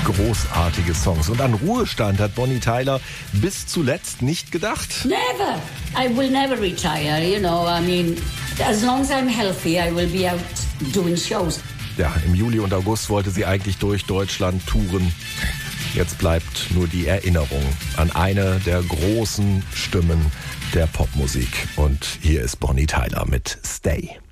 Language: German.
Großartige Songs. Und an Ruhestand hat Bonnie Tyler bis zuletzt nicht gedacht. Never. I will never retire, you know. I mean, as long as I'm healthy, I will be out doing shows. Ja, im Juli und August wollte sie eigentlich durch Deutschland touren. Jetzt bleibt nur die Erinnerung an eine der großen Stimmen der Popmusik. Und hier ist Bonnie Tyler mit Stay.